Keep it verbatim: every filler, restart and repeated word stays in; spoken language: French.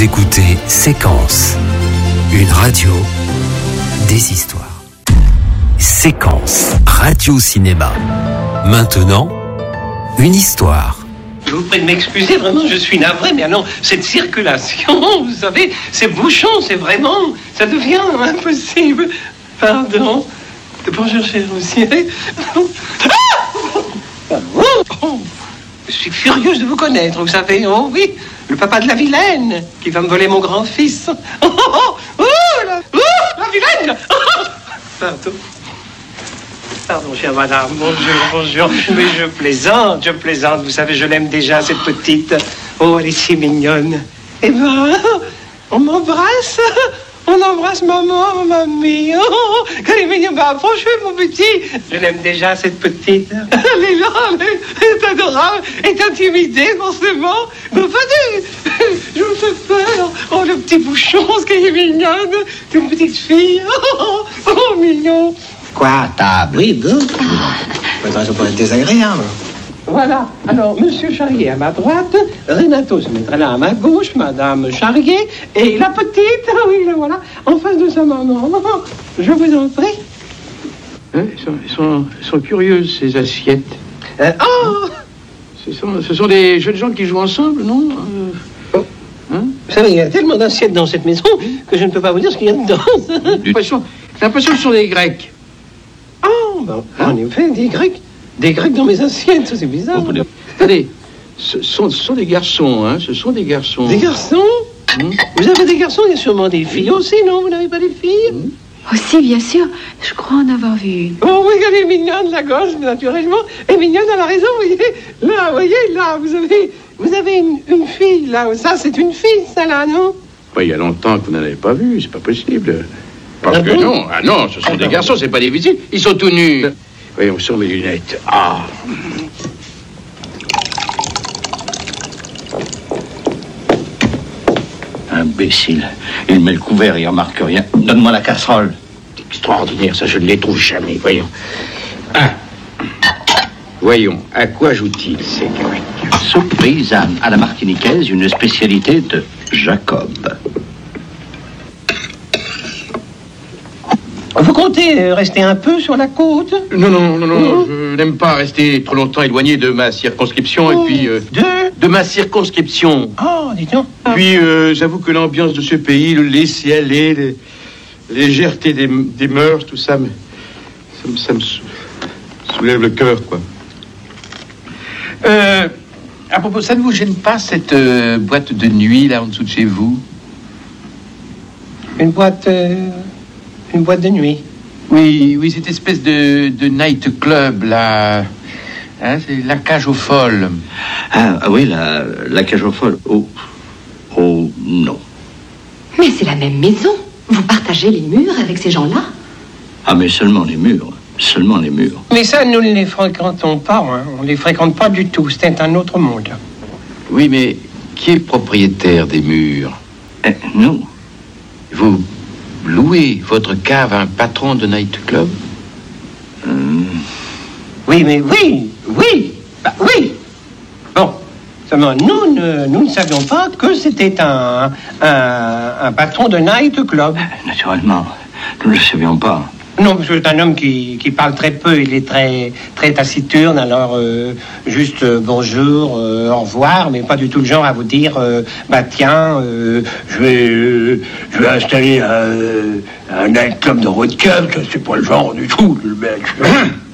Vous écoutez Séquence, une radio des histoires. Séquence, radio-cinéma. Maintenant, une histoire. Je vous prie de m'excuser, vraiment, je suis navré, mais non, cette circulation, vous savez, ces bouchons, c'est vraiment, ça devient impossible. Pardon. Bonjour, cher aussi. Je suis furieuse de vous connaître, vous savez, oh oui, le papa de la vilaine, qui va me voler mon grand-fils. Oh, oh, oh, la, oh, la vilaine. Oh, pardon. Pardon, chère madame, bonjour, bonjour. Mais je plaisante, je plaisante. Vous savez, je l'aime déjà, cette petite. Oh, elle est si mignonne. Eh ben, on m'embrasse. On embrasse maman, mamie. Oh, qu'elle est mignonne. Ben, approchez, mon petit. Je l'aime déjà, cette petite. Elle est là, elle est, elle est adorable. Elle est intimidée, forcément. Mais venez, je me fais peur. Oh, le petit bouchon, ce qu'elle est mignonne. C'est une petite fille. Oh, oh, oh mignon. Quoi, table? Oui, bon. Ça peut être désagréable. Voilà. Alors, Monsieur Charrier à ma droite, Renato se mettra là à ma gauche, Madame Charrier, et la petite, oui, là, voilà, en face de sa maman. Je vous en prie. Hein, ils, sont, ils, sont, ils sont curieuses, ces assiettes. Euh, oh ce sont, ce sont des jeunes gens qui jouent ensemble, non euh, oh. Hein? Vous savez, il y a tellement d'assiettes dans cette maison que je ne peux pas vous dire ce qu'il y a dedans. J'ai l'impression, j'ai l'impression que ce sont des Grecs. Oh, ben, en effet, des Grecs. Des Grecs dans mes assiettes, ça c'est bizarre. Oh, attendez, ce sont, ce sont des garçons, hein, ce sont des garçons. Des garçons mmh. Vous avez des garçons, il y a sûrement des filles aussi, non? Vous n'avez pas des filles mmh. Aussi, bien sûr, je crois en avoir vu une. Oh oui, elle est mignonne, la gauche, naturellement. Elle est mignonne, elle a raison, vous voyez. Là, vous voyez, là, vous avez, vous avez une, une fille, là. Ça, c'est une fille, ça, là, non? Ouais, il y a longtemps que vous n'en avez pas vu, c'est pas possible. Parce ah que bon non, ah non, ce sont ah des non. garçons, c'est pas des visites, ils sont tout nus. Voyons, sur mes lunettes. Ah. Imbécile. Il met le couvert, il remarque rien. Donne-moi la casserole. C'est extraordinaire, ça, je ne les trouve jamais. Voyons. Ah. Voyons, à quoi joue-t-il, ces Grecs? Soupe paysanne à la martiniquaise, une spécialité de Jacob. Vous comptez rester un peu sur la côte? Non, non, non, non, mmh. je n'aime pas rester trop longtemps éloigné de ma circonscription oh. et puis... Euh, de De ma circonscription. Oh, dis-donc. Puis, euh, j'avoue que l'ambiance de ce pays, le laisser-aller, les légèreté des, des mœurs, tout ça, me, ça, me, ça me soulève le cœur, quoi. Euh, à propos, ça ne vous gêne pas, cette euh, boîte de nuit, là, en dessous de chez vous? Une boîte... Euh... Une boîte de nuit. Oui, oui, cette espèce de, de night club, là. Hein, c'est la cage aux folles. Ah, ah oui, la, la cage aux folles. Oh, oh, non. Mais c'est la même maison. Vous partagez les murs avec ces gens-là? Ah, mais seulement les murs. Seulement les murs. Mais ça, nous ne les fréquentons pas. Hein. On ne les fréquente pas du tout. C'est un autre monde. Oui, mais qui est propriétaire des murs? eh, Nous. Vous... louez votre cave à un patron de nightclub? Hum. Oui, mais oui, oui, bah, oui. Bon, seulement nous ne, nous ne savions pas que c'était un, un, un patron de nightclub. Naturellement, nous ne le savions pas. Non, parce que c'est un homme qui, qui parle très peu, il est très, très taciturne, alors euh, juste euh, bonjour, euh, au revoir, mais pas du tout le genre à vous dire, euh, bah tiens, euh, je vais euh, je vais installer un, un nightclub de road camp, c'est pas le genre du tout, le mec.